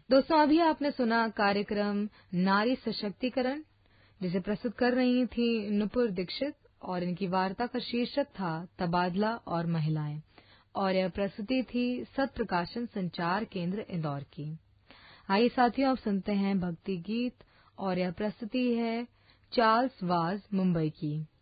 दोस्तों, अभी आपने सुना कार्यक्रम नारी सशक्तिकरण, जिसे प्रस्तुत कर रही थी नुपुर दीक्षित, और इनकी वार्ता का शीर्षक था तबादला और महिलाएं, और यह प्रस्तुति थी सत्प्रकाशन संचार केंद्र इंदौर की। आइए साथियों, अब सुनते हैं भक्ति गीत, और यह प्रस्तुति है चार्ल्स वाज मुंबई की।